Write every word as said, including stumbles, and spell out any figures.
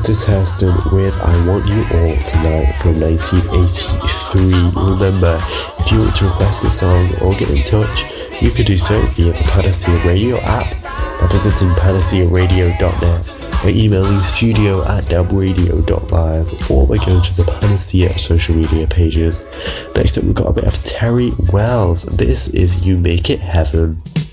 Otis Hairston with I Want You All Tonight from nineteen eighty-three. Remember, if you want to request a song or get in touch, you can do so via the Panacea Radio app by visiting panacea radio dot net, by emailing studio at dub radio dot live, or by going to the Panacea social media pages. Next up, we've got a bit of Terry Wells. This is You Make It Heaven.